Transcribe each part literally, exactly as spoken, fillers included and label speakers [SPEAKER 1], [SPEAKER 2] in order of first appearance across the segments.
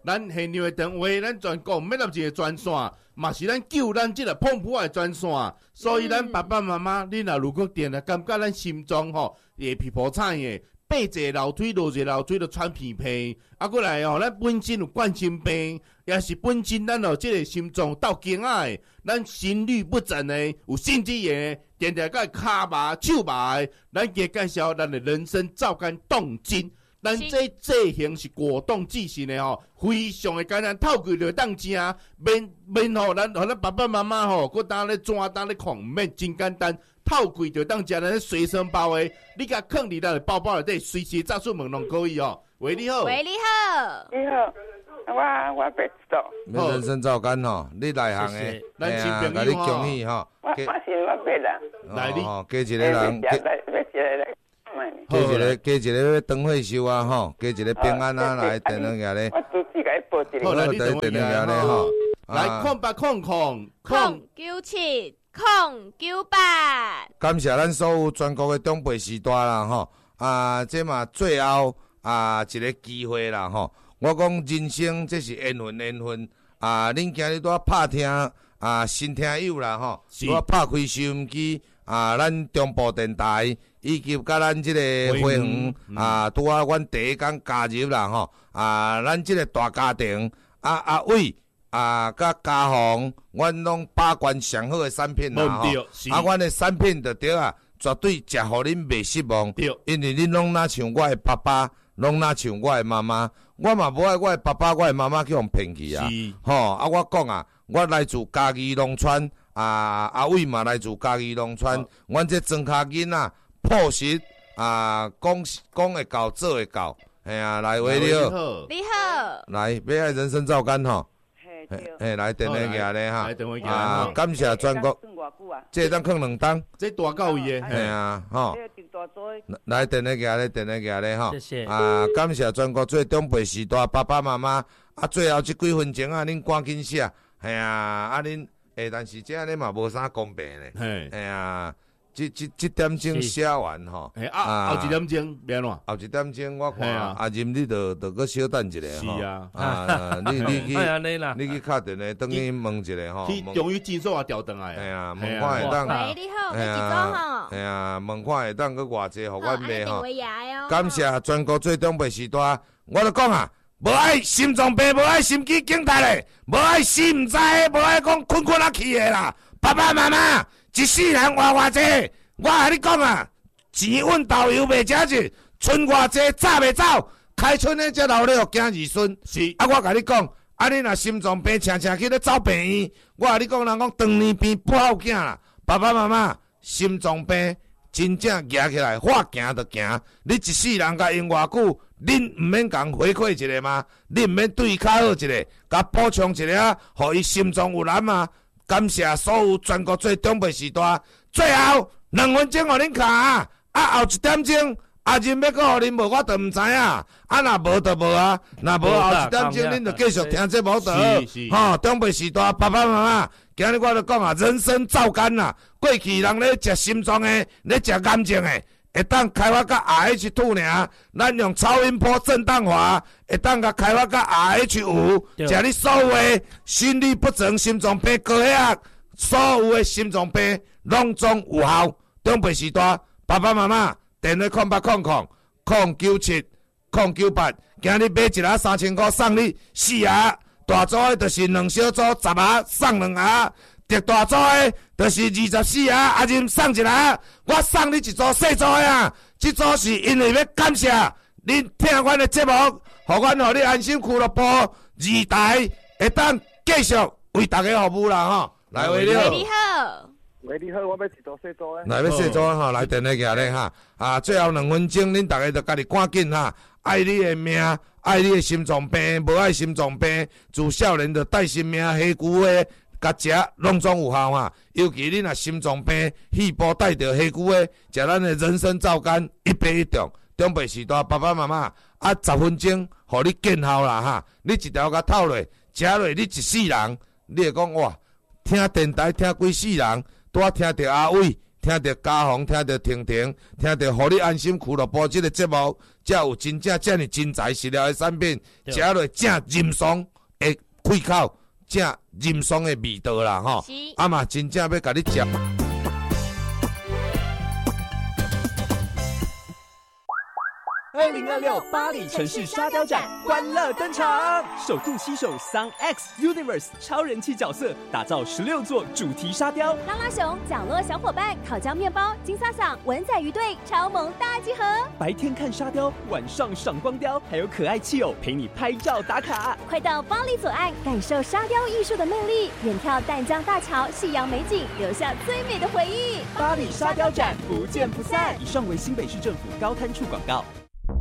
[SPEAKER 1] 咱现场的电话，咱全国每粒一个专线，嘛是咱救咱即个碰破的专线。所以咱爸爸妈妈，你若如果电了，感觉咱心脏吼会皮破产的，爬一个楼梯落一个楼梯就喘鼻涕，啊，过来哦，咱本身有冠心病，也是本身咱哦即个心脏斗惊啊的，咱心律不整的，有心肌炎的，定定甲骹麻、手麻的，咱加介绍咱的人参皂苷冻精。咱这剂型是果冻制成的吼，非常的简单，透过就当食，免免吼，咱吼咱爸爸妈妈吼，搁当咧抓当咧控，免真简单，透过就当食咱随身包的，你甲放伫咱的包包内底，随时炸出门拢可以哦。喂，你好。
[SPEAKER 2] 喂，你好。
[SPEAKER 3] 你好，我我不知道。
[SPEAKER 4] 免人参皂苷吼，你内行的，
[SPEAKER 1] 咱新朋友
[SPEAKER 4] 甲你恭喜吼。
[SPEAKER 3] 我我是我别人。
[SPEAKER 1] 来你。
[SPEAKER 4] 哦，加一个人。
[SPEAKER 3] 来来来来。
[SPEAKER 4] 加一个，加一个要长岁寿啊吼，加一个平安啊来电话下咧。
[SPEAKER 3] 我自己甲伊报一个。
[SPEAKER 1] 好，来你电话下咧吼。来，空八空空
[SPEAKER 2] 空九七空九八。
[SPEAKER 4] 感谢咱所有全国的长辈时代啦吼，啊，这嘛最后啊一个机会啦吼。我讲人生这是缘分缘分啊，恁今日拄拍听啊新听友啦吼，拄拍开收音机啊，咱中部电台。以及甲咱即个花园啊，拄啊，阮第一天加入啦吼啊，咱即个大家庭啊阿伟啊，甲嘉宏，阮拢把关上好的产品啦吼，啊，阮的产品就对啊，绝对食互恁袂失望，因为恁拢若像我的爸爸，拢若像我的妈妈，我嘛无爱我的爸爸、我的妈妈去互骗去啊，吼啊，我讲啊，我来自嘉义农村啊，阿伟嘛来自嘉义农村，阮这庄脚囡仔。朴实啊，讲讲会到，做会到，嘿啊，来喂你好，
[SPEAKER 2] 你好，
[SPEAKER 4] 来，要爱人参皂苷吼，
[SPEAKER 3] 嘿，
[SPEAKER 4] 嘿，来电话下咧哈，
[SPEAKER 1] 来电话下
[SPEAKER 4] 啊，感谢全国，这当放两当，
[SPEAKER 1] 这大够伊的，
[SPEAKER 4] 嘿啊，吼，来电话下咧，电话下咧吼，谢谢，啊，感谢全国最长辈时代爸爸妈妈，啊，最后这几分钟啊，恁赶紧写，嘿啊，啊恁，诶，但是这样恁嘛无啥公平咧，嘿，嘿啊。这这这点钟写完吼，
[SPEAKER 1] 哎啊，后一点钟变怎？
[SPEAKER 4] 后一点钟我看阿任你着着搁小等一下吼。是啊，啊，你你去，你去敲电话，等于问一下吼。
[SPEAKER 1] 去终于技术也调转来。
[SPEAKER 4] 哎呀，问看会当。
[SPEAKER 2] 喂，你好，你几种吼？
[SPEAKER 4] 哎呀，问看会当搁偌济，互阮买吼。
[SPEAKER 2] 哦。
[SPEAKER 4] 感谢全国最长辈时代，我就讲啊，无爱心脏病，无爱心肌梗塞嘞，无爱死毋知，无爱讲困困啊去的啦，爸爸妈妈。一世人活偌济，我甲你讲啊，钱阮豆油袂食去，剩偌济早袂走，开春的才留咧互囝儿孙。是啊，我甲你讲，啊你若心脏病，常常去咧走病院，我甲你讲，人讲长年病不好囝啦。爸爸妈妈，心脏病真正举起来，话行就行。你一世人甲用偌久，恁毋免共回馈一下吗？恁毋免对较好一下，甲补充一下，互伊心脏有力嘛？感谢所有全国最长辈时代，最后两分钟互恁卡啊！啊后一点钟阿任要搁互恁无，我就毋知影。啊若无就无啊，若无后一点钟恁就继续听节目就好。吼，长辈时代爸爸妈妈，今日我就讲啊，人参皂苷啊，过去人咧食心脏的，咧食癌症的。会当开发到 R H 二 尔，咱用超音波震荡化，会当甲开发到 R H 五，食你所有的心律不整、心脏病、高血压，所有的心脏病拢总有效。长辈时代，爸爸妈妈电话空八空空空九七空九八，今日买一盒三千块送你四盒，大组的就是两小组十盒送两盒。特大组的，就是二十四盒，阿任送一盒，我送你一组细组的啊！这组是因为要感谢恁听阮的节目，互阮互你安心俱乐部二台会当继续为大家服务啦吼！来，喂你好，
[SPEAKER 2] 你好，
[SPEAKER 3] 喂你好，我要一组细组的。
[SPEAKER 4] 来要细组吼，来电话起来哈！啊，最后两分钟，恁大家就家己赶紧哈！爱你的命，爱你的心脏病，无爱心脏病，自少年就带性命，黑牛的。甲食拢总有效哈，尤其你若心脏病、肺部带着黑骨的，食咱的人参皂苷一杯一中。长辈时代爸爸妈妈啊，十分钟，互你见效啦哈！你一条甲透落，食落你一世人，你会讲哇，听电台听几世人，拄啊听着阿伟听到家宏，听到婷婷，听到互你安心俱乐部这个节目，才有真正这么真材实料的产品，食落正任爽的开口，正任爽的味道啦吼。啊嘛，真正要甲你食。
[SPEAKER 5] 二零二六巴黎城市沙雕展欢乐登场，首度携手 Sun X Universe 超人气角色，打造十六座主题沙雕。
[SPEAKER 6] 拉拉熊、角落小伙伴、烤焦面包、金萨桑、文仔鱼队超萌大集合。
[SPEAKER 5] 白天看沙雕，晚上赏光雕，还有可爱气友陪你拍照打卡。
[SPEAKER 6] 快到巴黎左岸，感受沙雕艺术的魅力，远眺淡江大桥、夕阳美景，留下最美的回忆。
[SPEAKER 5] 巴黎沙雕展不见不散。以上为新北市政府高滩处广告。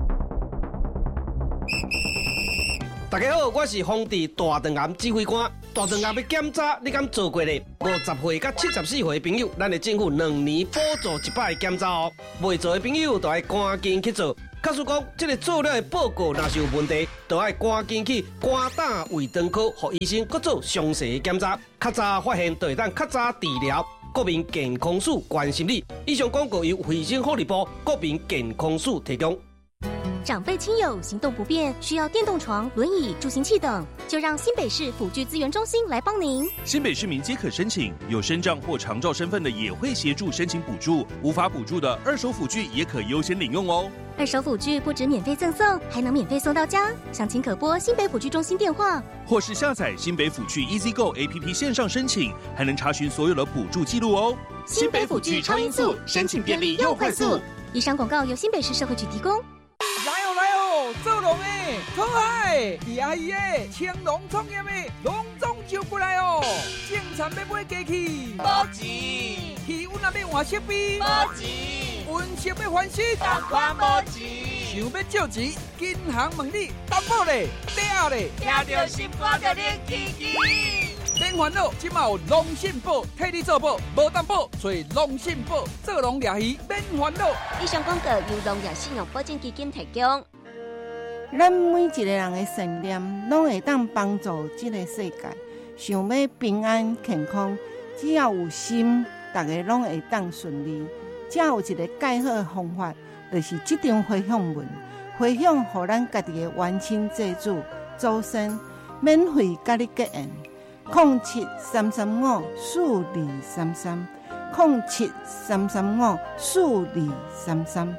[SPEAKER 7] 大家好，我是丰地大肠癌指挥官。大肠癌的检查，你敢做过咧？五十岁到七十四岁的朋友，咱的政府两年补助一摆检查哦。未做的朋友，就要赶紧去做。假使讲这个做了的报告若是有问题，就要赶紧去肝胆胃肠科，让医生搁做详细的检查。较早发现，就会当较早治疗。国民健康署关心你。以上广告由卫生福利部国民健康署提供。
[SPEAKER 6] 长辈亲友行动不便，需要电动床、轮椅、助行器等，就让新北市辅具资源中心来帮您。
[SPEAKER 8] 新北市民皆可申请，有身障或长照身份的也会协助申请补助，无法补助的二手辅具也可优先领用哦。
[SPEAKER 6] 二手辅具不止免费赠送，还能免费送到家。详情可拨新北辅具中心电话，
[SPEAKER 8] 或是下载新北辅具 EasyGo A P P 线上申请，还能查询所有的补助记录哦。
[SPEAKER 6] 新北辅具超音速，申请便利又快速。以上广告由新北市社会局提供。
[SPEAKER 9] 来哦来哦，做农的、创海、阿姨的、青农创业的，拢总就过来哦。种田要买机器，
[SPEAKER 10] 无钱；
[SPEAKER 9] 气温也要换设备，
[SPEAKER 10] 无钱；
[SPEAKER 9] 温室要翻新，
[SPEAKER 10] 同款无钱。
[SPEAKER 9] 想要借钱，银行问你担保嘞，抵押嘞，
[SPEAKER 10] 听到心肝就恁支持。
[SPEAKER 9] 免烦恼，即马有农信保替你做保，无担保，所以农信保做农掠鱼免烦恼。
[SPEAKER 6] 以上广告由农业信用保证基金提供。
[SPEAKER 11] 咱每一个人的信念，拢会当帮助这个世界。想要平安健康，只要有心，大家拢会当顺利。只有一个介好的方法，就是这张回向文，回向予咱家己的冤亲债主、祖先，免费甲你结缘。零七三三五四二三三，零七三三五四二三三。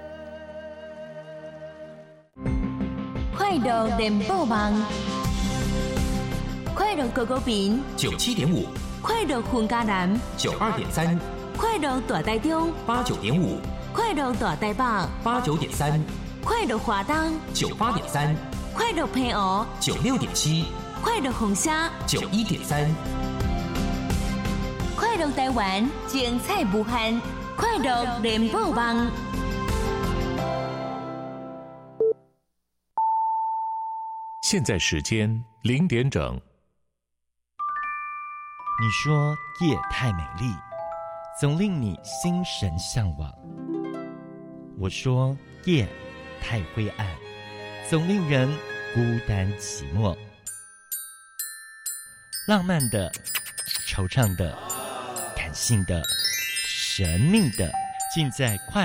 [SPEAKER 12] 快乐联播网，快乐狗狗饼
[SPEAKER 13] 九七点五，
[SPEAKER 12] 快乐混家南
[SPEAKER 13] 九二点三，
[SPEAKER 12] 快乐大台中
[SPEAKER 13] 八九点五，
[SPEAKER 12] 快乐大台北
[SPEAKER 13] 八九点三，
[SPEAKER 12] 快乐华东
[SPEAKER 13] 九八点三，
[SPEAKER 12] 快乐平湖
[SPEAKER 13] 九六点七。
[SPEAKER 12] 快乐红虾
[SPEAKER 13] 九一点三，
[SPEAKER 12] 快乐台湾精彩无限，快乐联播网。
[SPEAKER 14] 现在时间零点整。
[SPEAKER 15] 你说夜太美丽，总令你心神向往。我说夜太灰暗，总令人孤单寂寞。浪漫的、惆怅的、感性的、神秘的，尽在快